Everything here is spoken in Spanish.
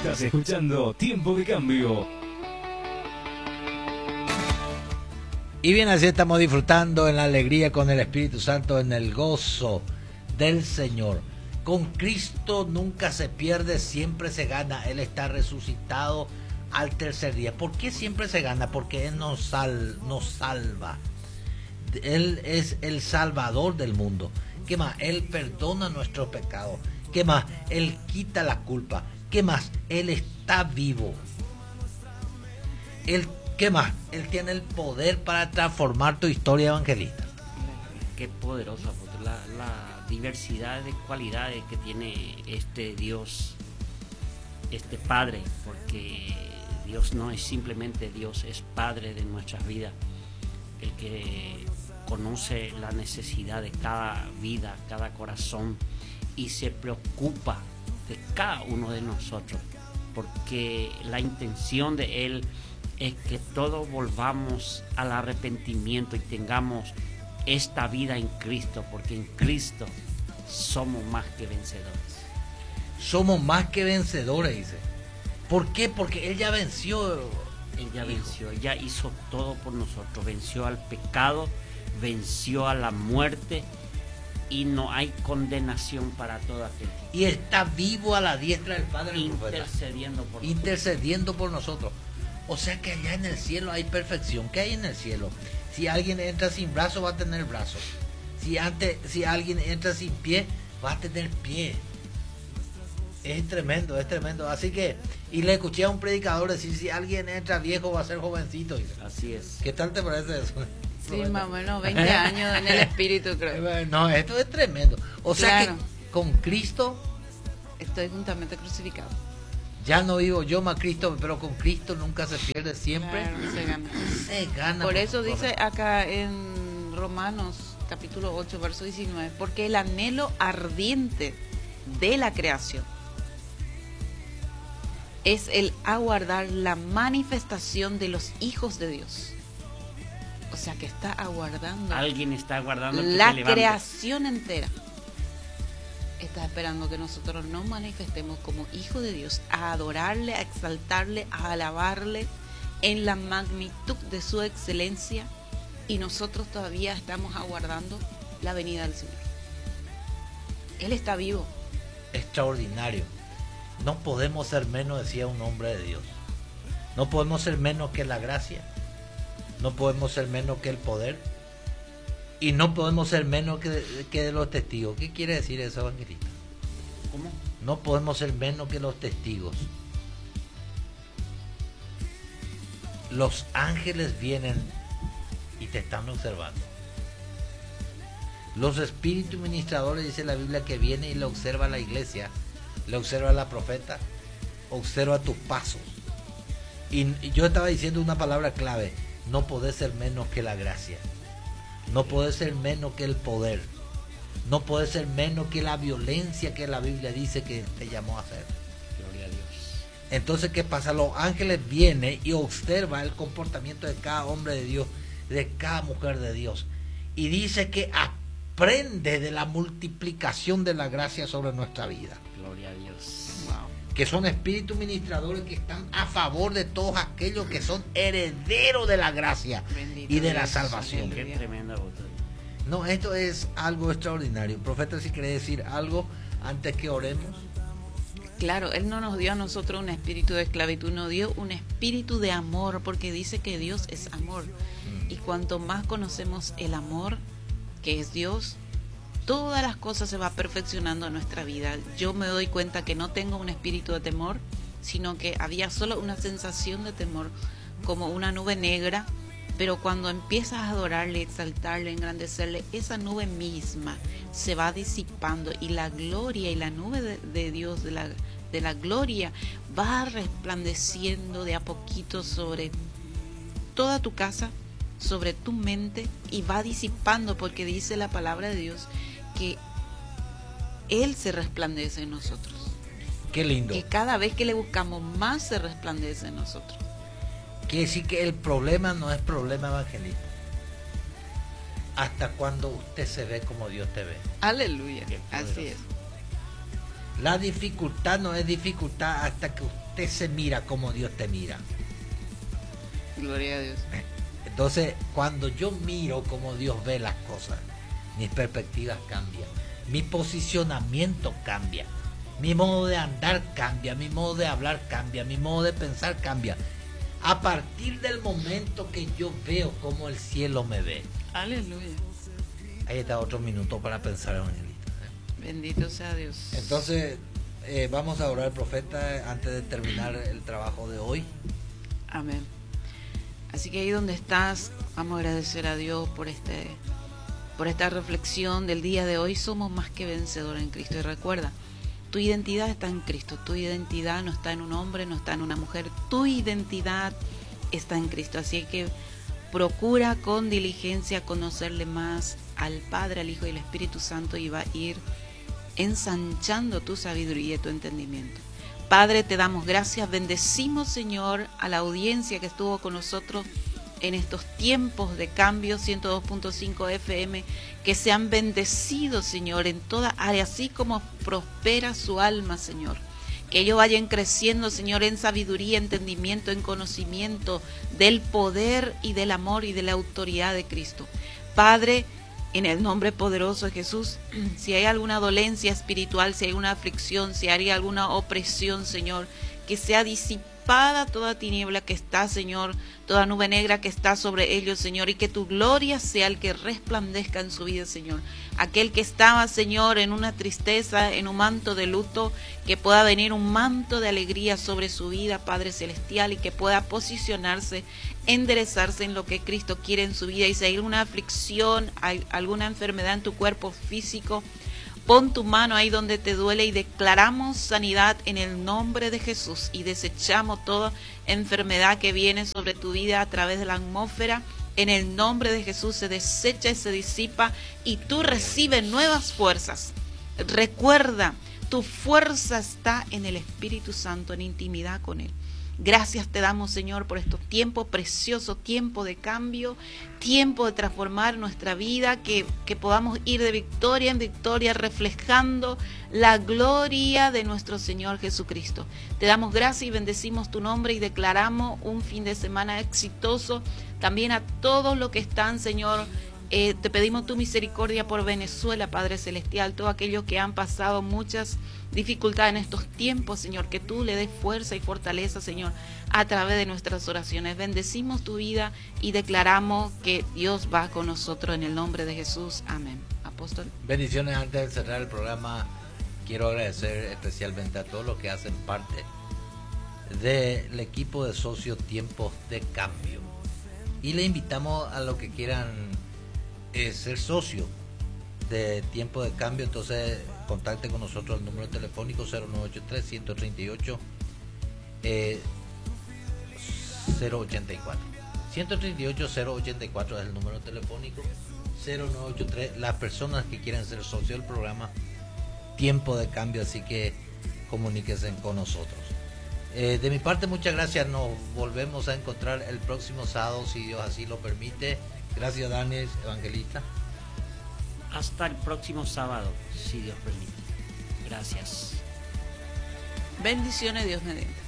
Estás escuchando Tiempo de Cambio. Y bien, así estamos disfrutando en la alegría con el Espíritu Santo, en el gozo del Señor. Con Cristo nunca se pierde, siempre se gana. Él está resucitado al tercer día. ¿Por qué siempre se gana? Porque Él nos salva. Él es el Salvador del mundo. ¿Qué más? Él perdona nuestros pecados. ¿Qué más? Él quita la culpa. ¿Qué más? Él está vivo. ¿Qué más? Él tiene el poder para transformar tu historia, evangelista. Qué poderosa, la diversidad de cualidades que tiene este Dios, este Padre, porque Dios no es simplemente Dios, es Padre de nuestras vidas, el que conoce la necesidad de cada vida, cada corazón, y se preocupa de cada uno de nosotros, porque la intención de Él es que todos volvamos al arrepentimiento y tengamos esta vida en Cristo, porque en Cristo somos más que vencedores. Somos más que vencedores, dice. ¿Por qué? Porque Él ya venció. Él ya venció, Él ya hizo todo por nosotros, venció al pecado, venció a la muerte, y no hay condenación para todo aquel. Y está vivo a la diestra del Padre, intercediendo por nosotros. O sea que allá en el cielo hay perfección. ¿Qué hay en el cielo? Si alguien entra sin brazo, va a tener brazo. Si alguien entra sin pie, va a tener pie. Es tremendo, es tremendo. Así que, y le escuché a un predicador decir, si alguien entra viejo, va a ser jovencito. Así es. ¿Qué tal te parece eso? Sí, más o menos 20 años en el espíritu, creo. No, esto es tremendo. O sea que con Cristo estoy juntamente crucificado. Ya no vivo yo, más Cristo, pero con Cristo nunca se pierde, siempre se gana. Se gana. Por eso dice acá en Romanos capítulo 8, verso 19, porque el anhelo ardiente de la creación es el aguardar la manifestación de los hijos de Dios. O sea que está aguardando. Alguien está aguardando la creación entera. Está esperando que nosotros nos manifestemos como hijos de Dios, a adorarle, a exaltarle, a alabarle en la magnitud de su excelencia, y nosotros todavía estamos aguardando la venida del Señor. Él está vivo. Extraordinario. No podemos ser menos, decía un hombre de Dios. No podemos ser menos que la gracia. No podemos ser menos que el poder. Y no podemos ser menos que de los testigos. ¿Qué quiere decir eso, evangelista? ¿Cómo? No podemos ser menos que los testigos. Los ángeles vienen y te están observando. Los espíritus ministradores, dice la Biblia, que viene y le observa a la iglesia, le observa a la profeta, observa tus pasos. Y yo estaba diciendo una palabra clave: no podés ser menos que la gracia. No puede ser menos que el poder. No puede ser menos que la violencia que la Biblia dice que te llamó a hacer. Gloria a Dios. Entonces, ¿qué pasa? Los ángeles vienen y observan el comportamiento de cada hombre de Dios, de cada mujer de Dios. Y dice que aprende de la multiplicación de la gracia sobre nuestra vida. Gloria a Dios. Wow. Que son espíritus ministradores que están a favor de todos aquellos que son herederos de la gracia. Bendito y de la salvación. Qué tremenda voz. No, esto es algo extraordinario. Profeta, si quiere decir algo antes que oremos. Claro, Él no nos dio a nosotros un espíritu de esclavitud, nos dio un espíritu de amor, porque dice que Dios es amor. Y cuanto más conocemos el amor, que es Dios, todas las cosas se va perfeccionando en nuestra vida. Yo me doy cuenta que no tengo un espíritu de temor, sino que había solo una sensación de temor, como una nube negra, pero cuando empiezas a adorarle, exaltarle, engrandecerle, esa nube misma se va disipando, y la gloria y la nube de Dios, de la gloria, va resplandeciendo de a poquito sobre toda tu casa, sobre tu mente, y va disipando, porque dice la palabra de Dios que Él se resplandece en nosotros. Qué lindo. Que cada vez que le buscamos más se resplandece en nosotros. Quiere decir que el problema no es problema, evangelista, hasta cuando usted se ve como Dios te ve. Aleluya, así es. La dificultad no es dificultad hasta que usted se mira como Dios te mira. Gloria a Dios. Entonces, cuando yo miro como Dios ve las cosas, mis perspectivas cambian, mi posicionamiento cambia, mi modo de andar cambia, mi modo de hablar cambia, mi modo de pensar cambia. A partir del momento que yo veo como el cielo me ve. Aleluya. Ahí está otro minuto para pensar, evangelista. Bendito sea Dios. Entonces, vamos a orar, profeta, antes de terminar el trabajo de hoy. Amén. Así que ahí donde estás, vamos a agradecer a Dios por esta reflexión del día de hoy. Somos más que vencedores en Cristo. Y recuerda, tu identidad está en Cristo. Tu identidad no está en un hombre, no está en una mujer. Tu identidad está en Cristo. Así que procura con diligencia conocerle más al Padre, al Hijo y al Espíritu Santo, y va a ir ensanchando tu sabiduría y tu entendimiento. Padre, te damos gracias, bendecimos, Señor, a la audiencia que estuvo con nosotros en estos tiempos de cambio, 102.5 FM, que sean bendecidos, Señor, en toda área, así como prospera su alma, Señor. Que ellos vayan creciendo, Señor, en sabiduría, entendimiento, en conocimiento del poder y del amor y de la autoridad de Cristo. Padre, en el nombre poderoso de Jesús, si hay alguna dolencia espiritual, si hay una aflicción, si hay alguna opresión, Señor, que sea disipada toda tiniebla que está, Señor, toda nube negra que está sobre ellos, Señor, y que tu gloria sea el que resplandezca en su vida, Señor. Aquel que estaba, Señor, en una tristeza, en un manto de luto, que pueda venir un manto de alegría sobre su vida, Padre Celestial, y que pueda posicionarse, enderezarse en lo que Cristo quiere en su vida. Y si hay alguna aflicción, hay alguna enfermedad en tu cuerpo físico, pon tu mano ahí donde te duele y declaramos sanidad en el nombre de Jesús y desechamos toda enfermedad que viene sobre tu vida a través de la atmósfera. En el nombre de Jesús se desecha y se disipa y tú recibes nuevas fuerzas. Recuerda, tu fuerza está en el Espíritu Santo, en intimidad con Él. Gracias te damos, Señor, por estos tiempos preciosos, tiempo de cambio, tiempo de transformar nuestra vida, que podamos ir de victoria en victoria, reflejando la gloria de nuestro Señor Jesucristo. Te damos gracias y bendecimos tu nombre y declaramos un fin de semana exitoso. También a todos los que están, Señor, te pedimos tu misericordia por Venezuela, Padre Celestial, todos aquellos que han pasado muchas dificultades en estos tiempos, Señor, que tú le des fuerza y fortaleza, Señor, a través de nuestras oraciones. Bendecimos tu vida y declaramos que Dios va con nosotros en el nombre de Jesús. Amén. Apóstol. Bendiciones. Antes de cerrar el programa, quiero agradecer especialmente a todos los que hacen parte del equipo de socios Tiempos de Cambio. Y le invitamos a los que quieran ser socio de Tiempo de Cambio. Entonces contacte con nosotros el número telefónico 0983 138 084 138 084 es el número telefónico 0983. Las personas que quieran ser socio del programa Tiempo de Cambio, así que comuníquense con nosotros. De mi parte, muchas gracias. Nos volvemos a encontrar el próximo sábado, si Dios así lo permite. Gracias, Daniel, evangelista. Hasta el próximo sábado, si Dios permite. Gracias. Bendiciones, Dios mediante.